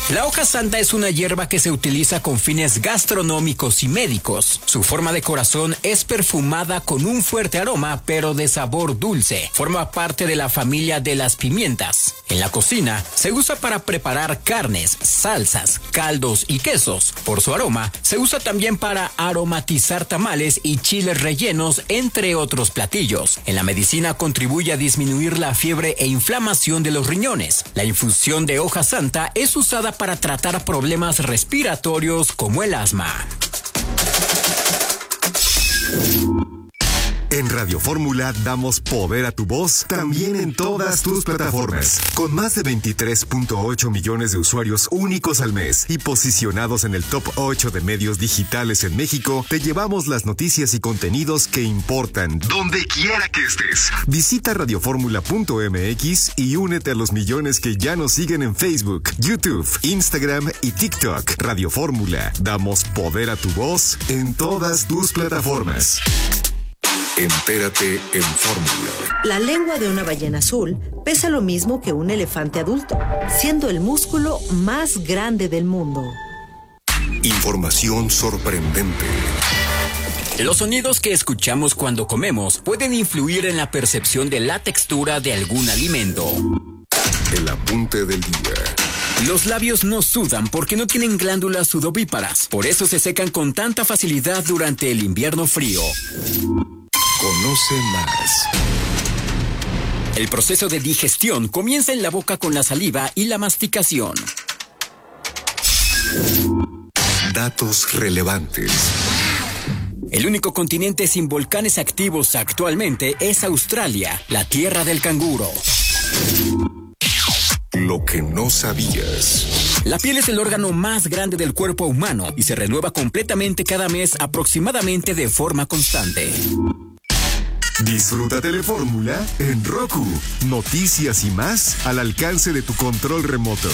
La hoja santa es una hierba que se utiliza con fines gastronómicos y médicos. Su forma de corazón es perfumada con un fuerte aroma, pero de sabor dulce. Forma parte de la familia de las pimientas. En la cocina se usa para preparar carnes, salsas, caldos y quesos. Por su aroma, se usa también para aromatizar tamales y chiles rellenos, entre otros platillos. En la medicina contribuye a disminuir la fiebre e inflamación de los riñones. La infusión de hoja santa es usada para tratar problemas respiratorios como el asma. En Radio Fórmula damos poder a tu voz también en todas tus plataformas. Con más de 23.8 millones de usuarios únicos al mes y posicionados en el top 8 de medios digitales en México, te llevamos las noticias y contenidos que importan donde quiera que estés. Visita radioformula.mx y únete a los millones que ya nos siguen en Facebook, YouTube, Instagram y TikTok. Radio Fórmula, damos poder a tu voz en todas tus plataformas. Entérate en Fórmula. La lengua de una ballena azul pesa lo mismo que un elefante adulto, siendo el músculo más grande del mundo. Información sorprendente. Los sonidos que escuchamos cuando comemos pueden influir en la percepción de la textura de algún alimento. El apunte del día. Los labios no sudan porque no tienen glándulas sudovíparas. Por eso se secan con tanta facilidad durante el invierno frío. Conoce más. El proceso de digestión comienza en la boca con la saliva y la masticación. Datos relevantes. El único continente sin volcanes activos actualmente es Australia, la tierra del canguro. Lo que no sabías. La piel es el órgano más grande del cuerpo humano y se renueva completamente cada mes, aproximadamente de forma constante. Disfruta Telefórmula en Roku. Noticias y más al alcance de tu control remoto.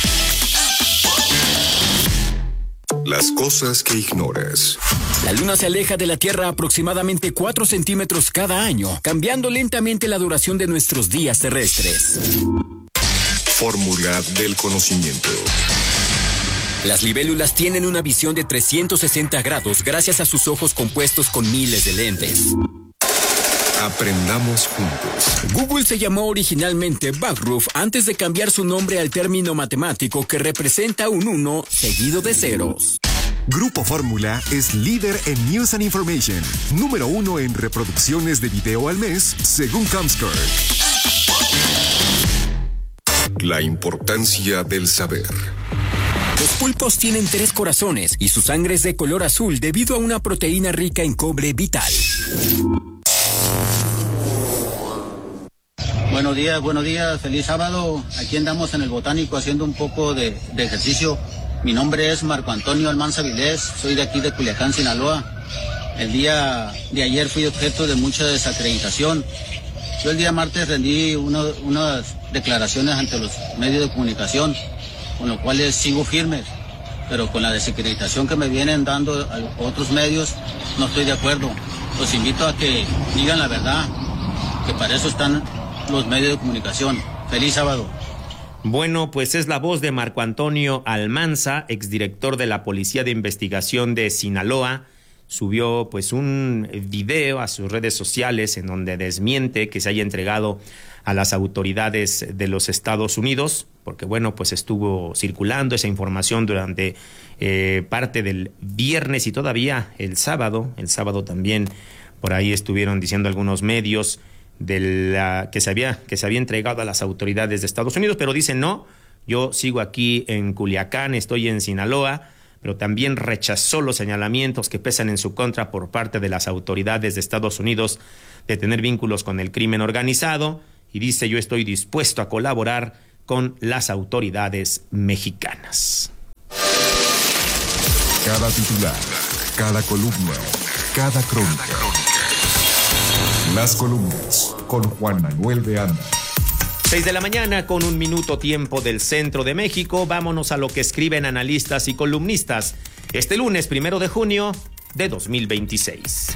Las cosas que ignoras. La Luna se aleja de la Tierra aproximadamente 4 centímetros cada año, cambiando lentamente la duración de nuestros días terrestres. Fórmula del conocimiento. Las libélulas tienen una visión de 360 grados gracias a sus ojos compuestos con miles de lentes. Aprendamos juntos. Google se llamó originalmente Backroof antes de cambiar su nombre al término matemático que representa un 1 seguido de ceros. Grupo Fórmula es líder en News and Information, número 1 en reproducciones de video al mes, según Comscore. La importancia del saber. Los pulpos tienen 3 corazones y su sangre es de color azul debido a una proteína rica en cobre vital. Buenos días, feliz sábado. Aquí andamos en el Botánico haciendo un poco de ejercicio. Mi nombre es Marco Antonio Almanza Vilés, soy de aquí de Culiacán, Sinaloa. El día de ayer fui objeto de mucha desacreditación. Yo el día martes rendí unas declaraciones ante los medios de comunicación, con los cuales sigo firmes, pero con la desacreditación que me vienen dando a otros medios, no estoy de acuerdo. Los invito a que digan la verdad, que para eso están los medios de comunicación. Feliz sábado. Bueno, pues es la voz de Marco Antonio Almanza, exdirector de la Policía de Investigación de Sinaloa. Subió pues un video a sus redes sociales en donde desmiente que se haya entregado a las autoridades de los Estados Unidos, porque bueno, pues estuvo circulando esa información durante parte del viernes y todavía el sábado también por ahí estuvieron diciendo algunos medios que se había entregado a las autoridades de Estados Unidos, pero dicen no, yo sigo aquí en Culiacán, estoy en Sinaloa, pero también rechazó los señalamientos que pesan en su contra por parte de las autoridades de Estados Unidos de tener vínculos con el crimen organizado y dice yo estoy dispuesto a colaborar con las autoridades mexicanas. Cada titular, cada columna, cada crónica. Las columnas con Juan Manuel de Anda. 6 de la mañana con 1 minuto tiempo del centro de México. Vámonos a lo que escriben analistas y columnistas este lunes 1 de junio de 2026.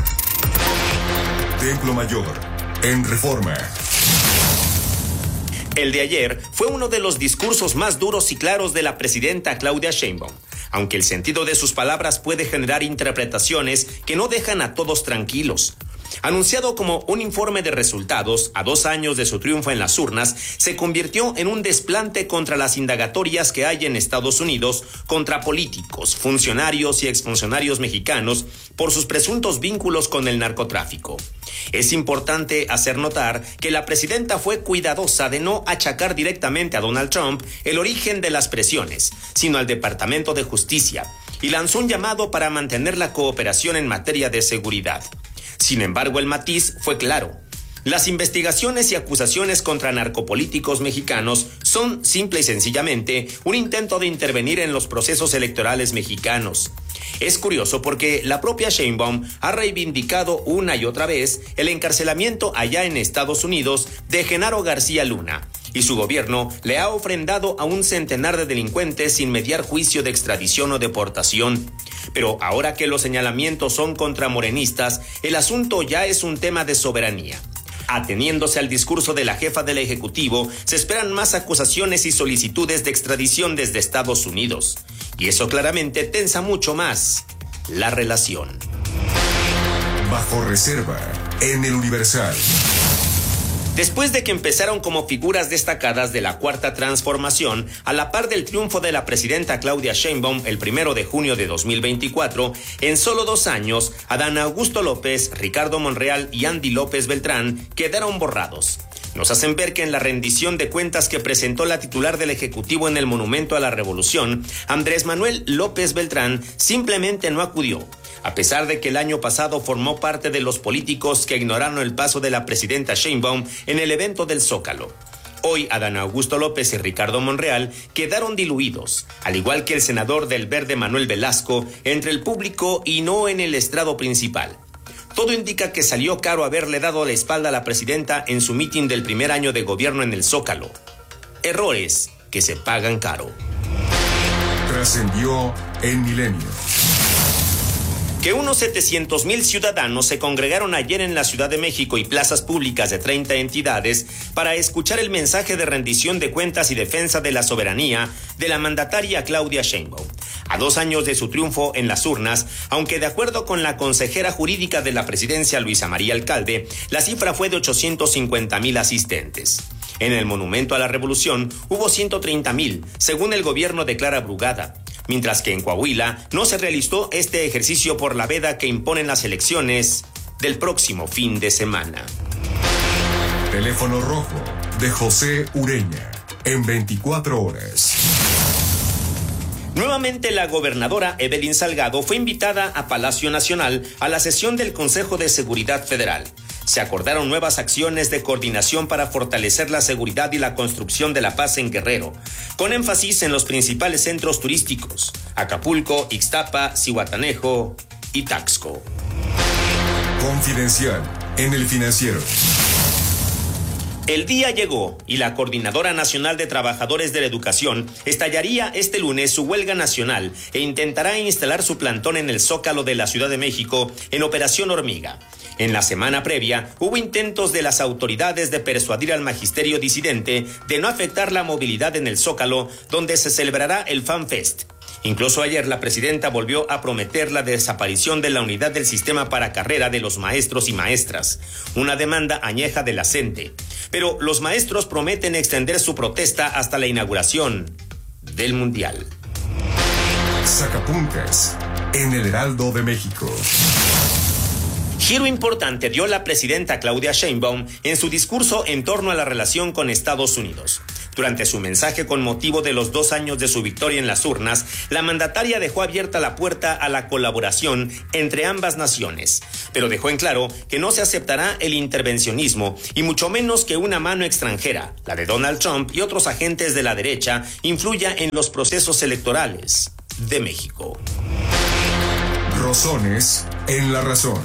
Templo Mayor, en Reforma. El de ayer fue uno de los discursos más duros y claros de la presidenta Claudia Sheinbaum, aunque el sentido de sus palabras puede generar interpretaciones que no dejan a todos tranquilos. Anunciado como un informe de resultados a 2 años de su triunfo en las urnas, se convirtió en un desplante contra las indagatorias que hay en Estados Unidos contra políticos, funcionarios y exfuncionarios mexicanos por sus presuntos vínculos con el narcotráfico. Es importante hacer notar que la presidenta fue cuidadosa de no achacar directamente a Donald Trump el origen de las presiones, sino al Departamento de Justicia, y lanzó un llamado para mantener la cooperación en materia de seguridad. Sin embargo, el matiz fue claro. Las investigaciones y acusaciones contra narcopolíticos mexicanos son simple y sencillamente un intento de intervenir en los procesos electorales mexicanos. Es curioso porque la propia Sheinbaum ha reivindicado una y otra vez el encarcelamiento allá en Estados Unidos de Genaro García Luna, y su gobierno le ha ofrendado a un centenar de delincuentes sin mediar juicio de extradición o deportación. Pero ahora que los señalamientos son contra morenistas, el asunto ya es un tema de soberanía. Ateniéndose al discurso de la jefa del Ejecutivo, se esperan más acusaciones y solicitudes de extradición desde Estados Unidos. Y eso claramente tensa mucho más la relación. Bajo reserva, en el Universal. Después de que empezaron como figuras destacadas de la Cuarta Transformación, a la par del triunfo de la presidenta Claudia Sheinbaum el 1 de junio de 2024, en solo 2 años, Adán Augusto López, Ricardo Monreal y Andy López Beltrán quedaron borrados. Nos hacen ver que en la rendición de cuentas que presentó la titular del Ejecutivo en el Monumento a la Revolución, Andrés Manuel López Beltrán simplemente no acudió, a pesar de que el año pasado formó parte de los políticos que ignoraron el paso de la presidenta Sheinbaum en el evento del Zócalo. Hoy Adán Augusto López y Ricardo Monreal quedaron diluidos, al igual que el senador del Verde Manuel Velasco, entre el público y no en el estrado principal. Todo indica que salió caro haberle dado la espalda a la presidenta en su mitin del primer año de gobierno en el Zócalo. Errores que se pagan caro. Trascendió en Milenio. Que unos 700,000 ciudadanos se congregaron ayer en la Ciudad de México y plazas públicas de 30 entidades para escuchar el mensaje de rendición de cuentas y defensa de la soberanía de la mandataria Claudia Sheinbaum. A 2 años de su triunfo en las urnas, aunque de acuerdo con la consejera jurídica de la presidencia Luisa María Alcalde, la cifra fue de 850,000 asistentes. En el Monumento a la Revolución hubo 130,000, según el gobierno de Clara Brugada, mientras que en Coahuila no se realizó este ejercicio por la veda que imponen las elecciones del próximo fin de semana. Teléfono rojo de José Ureña, en 24 horas. Nuevamente la gobernadora Evelyn Salgado fue invitada a Palacio Nacional a la sesión del Consejo de Seguridad Federal. Se acordaron nuevas acciones de coordinación para fortalecer la seguridad y la construcción de la paz en Guerrero, con énfasis en los principales centros turísticos: Acapulco, Ixtapa, Zihuatanejo y Taxco. Confidencial en El Financiero. El día llegó y la Coordinadora Nacional de Trabajadores de la Educación estallaría este lunes su huelga nacional e intentará instalar su plantón en el Zócalo de la Ciudad de México en Operación Hormiga. En la semana previa, hubo intentos de las autoridades de persuadir al magisterio disidente de no afectar la movilidad en el Zócalo, donde se celebrará el FanFest. Incluso ayer la presidenta volvió a prometer la desaparición de la unidad del sistema para carrera de los maestros y maestras, una demanda añeja de la CENTE. Pero los maestros prometen extender su protesta hasta la inauguración del Mundial. Sacapuntas en el Heraldo de México. Giro importante dio la presidenta Claudia Sheinbaum en su discurso en torno a la relación con Estados Unidos. Durante su mensaje con motivo de los 2 años de su victoria en las urnas, la mandataria dejó abierta la puerta a la colaboración entre ambas naciones, pero dejó en claro que no se aceptará el intervencionismo y mucho menos que una mano extranjera, la de Donald Trump y otros agentes de la derecha, influya en los procesos electorales de México. Rosones en la razón.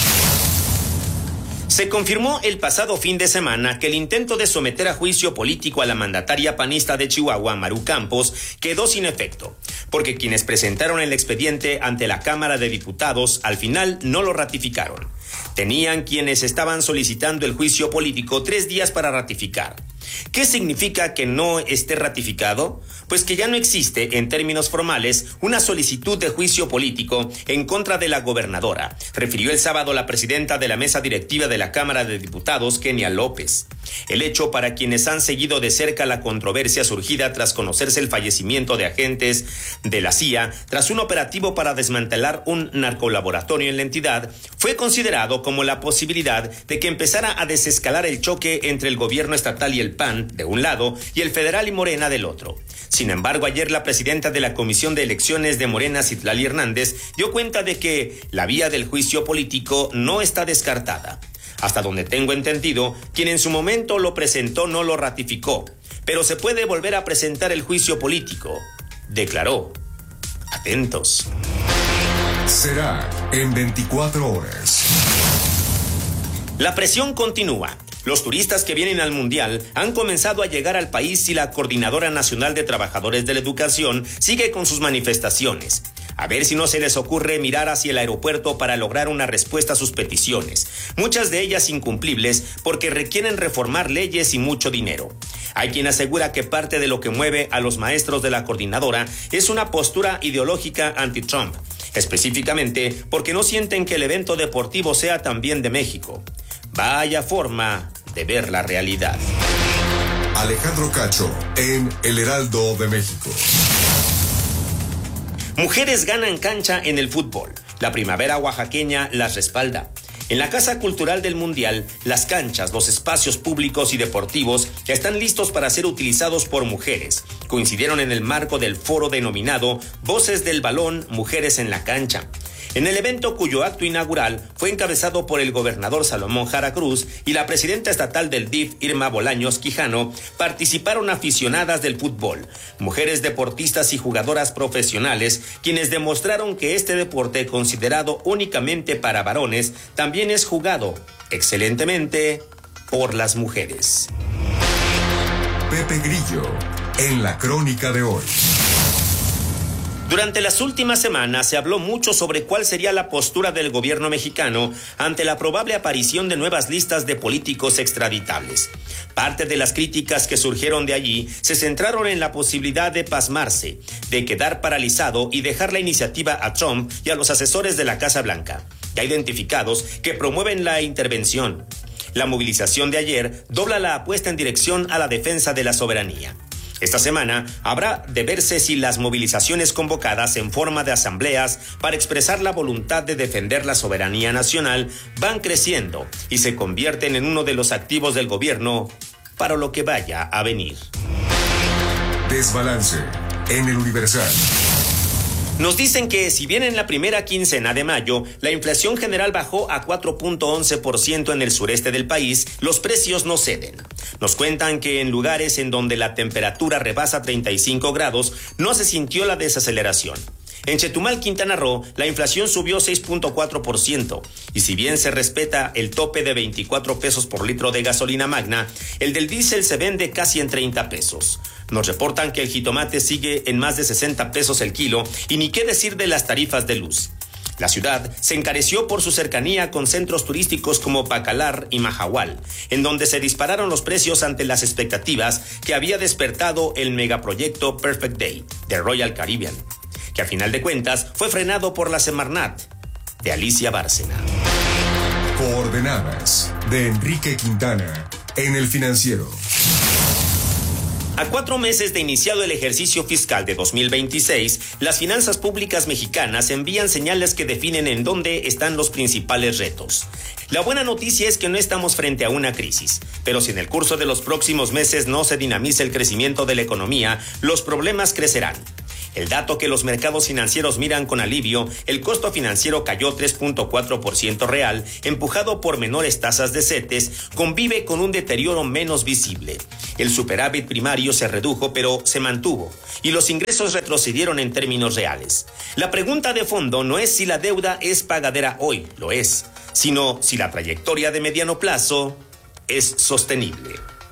Se confirmó el pasado fin de semana que el intento de someter a juicio político a la mandataria panista de Chihuahua, Maru Campos, quedó sin efecto, porque quienes presentaron el expediente ante la Cámara de Diputados al final no lo ratificaron. Tenían quienes estaban solicitando el juicio político 3 días para ratificar. ¿Qué significa que no esté ratificado? Pues que ya no existe, en términos formales, una solicitud de juicio político en contra de la gobernadora, refirió el sábado la presidenta de la mesa directiva de la Cámara de Diputados, Kenia López. El hecho, para quienes han seguido de cerca la controversia surgida tras conocerse el fallecimiento de agentes de la CIA tras un operativo para desmantelar un narcolaboratorio en la entidad, fue considerado como la posibilidad de que empezara a desescalar el choque entre el gobierno estatal y el PAN, de un lado, y el federal y Morena, del otro. Sin embargo, ayer la presidenta de la Comisión de Elecciones de Morena, Citlali Hernández, dio cuenta de que la vía del juicio político no está descartada. Hasta donde tengo entendido, quien en su momento lo presentó no lo ratificó, pero se puede volver a presentar el juicio político, declaró. Atentos. Será en 24 horas. La presión continúa. Los turistas que vienen al Mundial han comenzado a llegar al país y la Coordinadora Nacional de Trabajadores de la Educación sigue con sus manifestaciones. A ver si no se les ocurre mirar hacia el aeropuerto para lograr una respuesta a sus peticiones, muchas de ellas incumplibles porque requieren reformar leyes y mucho dinero. Hay quien asegura que parte de lo que mueve a los maestros de la coordinadora es una postura ideológica anti-Trump, específicamente porque no sienten que el evento deportivo sea también de México. Vaya forma de ver la realidad. Alejandro Cacho en El Heraldo de México. Mujeres ganan cancha en el fútbol. La primavera oaxaqueña las respalda. En la Casa Cultural del Mundial, las canchas, los espacios públicos y deportivos están listos para ser utilizados por mujeres. Coincidieron en el marco del foro denominado Voces del Balón, Mujeres en la Cancha. En el evento, cuyo acto inaugural fue encabezado por el gobernador Salomón Jara Cruz y la presidenta estatal del DIF, Irma Bolaños Quijano, participaron aficionadas del fútbol, mujeres deportistas y jugadoras profesionales, quienes demostraron que este deporte, considerado únicamente para varones, también es jugado excelentemente por las mujeres. Pepe Grillo en la crónica de hoy. Durante las últimas semanas se habló mucho sobre cuál sería la postura del gobierno mexicano ante la probable aparición de nuevas listas de políticos extraditables. Parte de las críticas que surgieron de allí se centraron en la posibilidad de pasmarse, de quedar paralizado y dejar la iniciativa a Trump y a los asesores de la Casa Blanca, ya identificados, que promueven la intervención. La movilización de ayer dobla la apuesta en dirección a la defensa de la soberanía. Esta semana habrá de verse si las movilizaciones convocadas en forma de asambleas para expresar la voluntad de defender la soberanía nacional van creciendo y se convierten en uno de los activos del gobierno para lo que vaya a venir. Desbalance en El Universal. Nos dicen que si bien en la primera quincena de mayo la inflación general bajó a 4.11% en el sureste del país, los precios no ceden. Nos cuentan que en lugares en donde la temperatura rebasa 35 grados no se sintió la desaceleración. En Chetumal, Quintana Roo, la inflación subió 6.4%, y si bien se respeta el tope de 24 pesos por litro de gasolina magna, el del diésel se vende casi en 30 pesos. Nos reportan que el jitomate sigue en más de 60 pesos el kilo, y ni qué decir de las tarifas de luz. La ciudad se encareció por su cercanía con centros turísticos como Bacalar y Mahahual, en donde se dispararon los precios ante las expectativas que había despertado el megaproyecto Perfect Day de Royal Caribbean, que a final de cuentas fue frenado por la Semarnat de Alicia Bárcena. Coordenadas de Enrique Quintana en El Financiero. A 4 meses de iniciado el ejercicio fiscal de 2026, las finanzas públicas mexicanas envían señales que definen en dónde están los principales retos. La buena noticia es que no estamos frente a una crisis, pero si en el curso de los próximos meses no se dinamiza el crecimiento de la economía, los problemas crecerán. El dato que los mercados financieros miran con alivio, el costo financiero cayó 3.4% real, empujado por menores tasas de CETES, convive con un deterioro menos visible. El superávit primario se redujo, pero se mantuvo, y los ingresos retrocedieron en términos reales. La pregunta de fondo no es si la deuda es pagadera hoy, lo es, sino si la trayectoria de mediano plazo es sostenible.